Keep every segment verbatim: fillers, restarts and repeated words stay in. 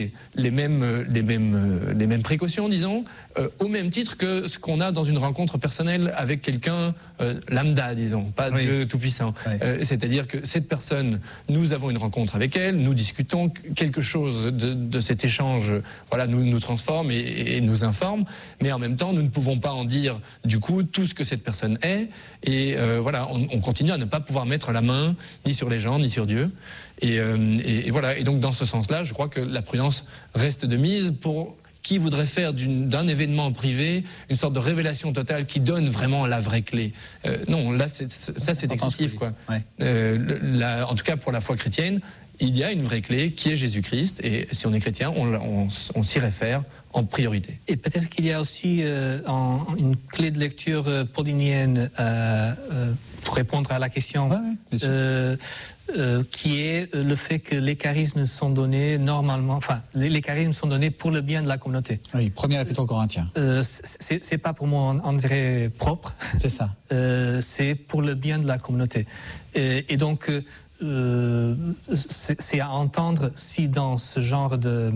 les mêmes, les mêmes, les mêmes précautions, disons, euh, au même titre que ce qu'on a dans une rencontre personnelle avec quelqu'un euh, lambda, disons, pas oui. Dieu tout-puissant. Oui. Euh, c'est-à-dire que cette personne, nous avons une rencontre avec elle, nous discutons, quelque chose de, de cet échange, voilà, nous, nous transforme et, et nous informe, mais en même temps, nous ne pouvons pas en dire, du coup, tout ce que cette personne est, et euh, voilà, on, on continue à ne pas pouvoir mettre la main ni sur les gens, ni sur Dieu. Et, euh, et, et voilà. Et donc, dans ce sens-là, je crois que la prudence reste de mise pour qui voudrait faire d'une, d'un événement privé une sorte de révélation totale qui donne vraiment la vraie clé. Euh, non, là, c'est, ça, c'est excessif, quoi. Ouais. Euh, le, la, en tout cas, pour la foi chrétienne, il y a une vraie clé qui est Jésus-Christ. Et si on est chrétien, on, on, on s'y réfère en priorité. Et peut-être qu'il y a aussi euh, en, une clé de lecture euh, paulinienne euh, euh, pour répondre à la question, ouais, ouais, euh, euh, qui est le fait que les charismes sont donnés normalement, enfin, les, les charismes sont donnés pour le bien de la communauté. Oui, premier épître aux Corinthiens. Euh, c'est, c'est pas pour moi, on dirait, propre. C'est ça. Euh, c'est pour le bien de la communauté. Et, et donc, euh, c'est, c'est à entendre si dans ce genre de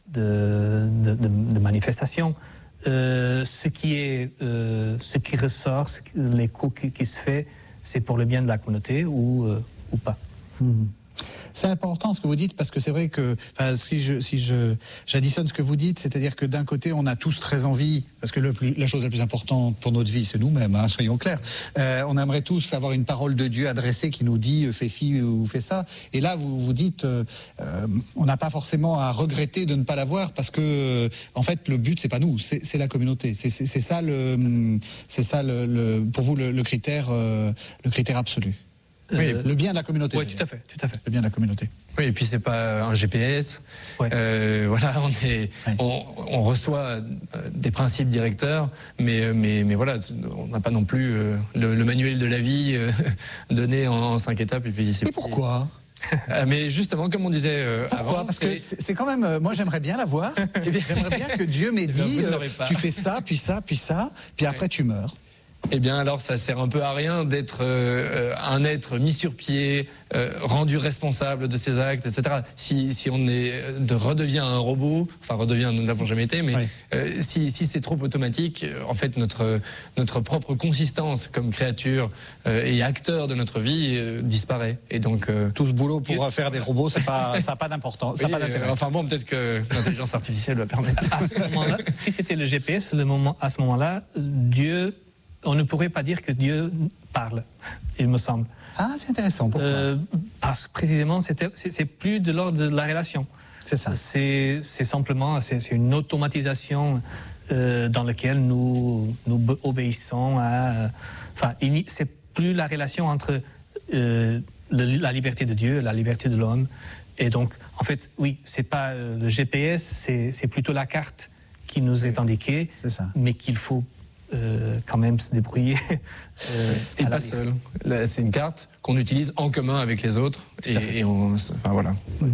De, de, de, de manifestation, euh, ce qui est, euh, ce qui ressort, ce, l'écho qui, qui se fait, c'est pour le bien de la communauté ou euh, ou pas. Mmh. C'est important ce que vous dites, parce que c'est vrai que, enfin, si je, si je, j'additionne ce que vous dites, c'est-à-dire que d'un côté, on a tous très envie, parce que le plus, la chose la plus importante pour notre vie, c'est nous-mêmes, hein, soyons clairs. Euh, on aimerait tous avoir une parole de Dieu adressée qui nous dit, fais ci ou fais ça. Et là, vous vous dites, euh, euh, on n'a pas forcément à regretter de ne pas l'avoir, parce que, euh, en fait, le but, c'est pas nous, c'est, c'est la communauté. C'est, c'est, c'est ça le, c'est ça le, le pour vous le, le critère, euh, le critère absolu. Oui, euh, le bien de la communauté. Oui, tout à fait, tout à fait. Le bien de la communauté. Oui, et puis c'est pas un G P S. Ouais. Euh, voilà, on est, ouais. on, on reçoit des principes directeurs, mais mais mais voilà, on n'a pas non plus euh, le, le manuel de la vie euh, donné en, en cinq étapes. Et puis c'est. Et pourquoi? Mais justement, comme on disait euh, Pourquoi avant, parce que c'est, c'est quand même. Euh, moi, j'aimerais bien l'avoir. J'aimerais bien que Dieu m'ait dit, euh, tu fais ça, puis ça, puis ça, puis après ouais. tu meurs. Eh bien, alors, ça sert un peu à rien d'être euh, un être mis sur pied, euh, rendu responsable de ses actes, et cetera. Si, si on est, de redevient un robot, enfin redevient, nous ne l'avons jamais été, mais oui. euh, si, si c'est trop automatique, en fait, notre notre propre consistance comme créature euh, et acteur de notre vie euh, disparaît. Et donc euh, tout ce boulot pour faire des robots, c'est pas, ça n'a pas d'importance, ça oui, n'a pas d'intérêt. Euh, enfin bon, peut-être que l'intelligence artificielle va permettre. À ce moment-là, si c'était le G P S, le moment, à ce moment-là, Dieu. On ne pourrait pas dire que Dieu parle, il me semble. Ah, c'est intéressant. Pourquoi euh, Parce que précisément, c'était, c'est, c'est plus de l'ordre de la relation. C'est ça. C'est, c'est simplement c'est, c'est une automatisation euh, dans laquelle nous, nous obéissons à... Enfin, c'est plus la relation entre euh, le, la liberté de Dieu et la liberté de l'homme. Et donc, en fait, oui, c'est pas euh, le G P S, c'est, c'est plutôt la carte qui nous est indiquée, c'est ça. Mais qu'il faut Euh, quand même se débrouiller. Euh, et pas seul. Là, c'est une carte qu'on utilise en commun avec les autres. Et, et on, enfin voilà. Mmh.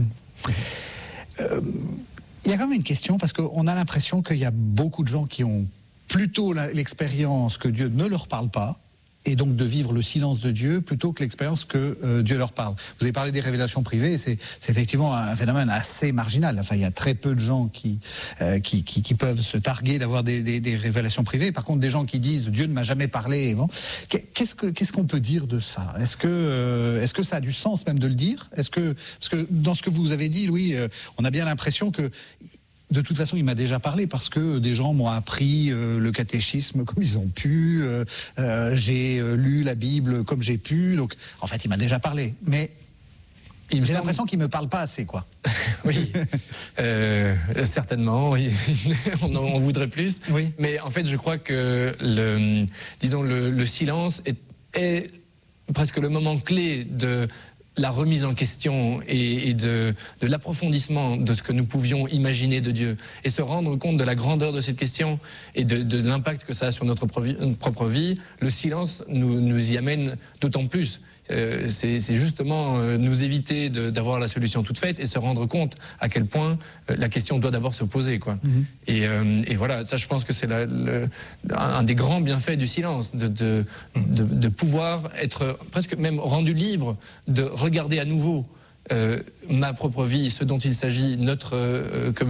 Euh, il y a quand même une question, parce qu'on a l'impression qu'il y a beaucoup de gens qui ont plutôt l'expérience que Dieu ne leur parle pas, et donc de vivre le silence de Dieu plutôt que l'expérience que euh, Dieu leur parle. Vous avez parlé des révélations privées, c'est, c'est effectivement un phénomène assez marginal. Enfin, il y a très peu de gens qui, euh, qui, qui, qui peuvent se targuer d'avoir des, des, des révélations privées. Par contre, des gens qui disent Dieu ne m'a jamais parlé. Bon, qu'est-ce que qu'est-ce qu'on peut dire de ça? Est-ce que euh, est-ce que ça a du sens même de le dire? Est-ce que parce que dans ce que vous avez dit, Louis, euh, on a bien l'impression que de toute façon, il m'a déjà parlé parce que des gens m'ont appris euh, le catéchisme comme ils ont pu. Euh, euh, j'ai euh, lu la Bible comme j'ai pu. Donc, en fait, il m'a déjà parlé. Mais il j'ai semble... l'impression qu'il me parle pas assez, quoi. Oui, euh, certainement. Oui. on en on voudrait plus. Oui. Mais en fait, je crois que le, disons, le, le silence est, est presque le moment clé de la remise en question et, et de, de l'approfondissement de ce que nous pouvions imaginer de Dieu, et se rendre compte de la grandeur de cette question et de, de l'impact que ça a sur notre propre vie. Le silence nous, nous y amène d'autant plus. Euh, c'est, c'est justement euh, nous éviter de, d'avoir la solution toute faite et se rendre compte à quel point euh, la question doit d'abord se poser, quoi. Mm-hmm. Et, euh, et voilà, ça, je pense que c'est la, le, un des grands bienfaits du silence, de, de, de, de pouvoir être presque même rendu libre de regarder à nouveau euh, ma propre vie, ce dont il s'agit, notre euh, communauté,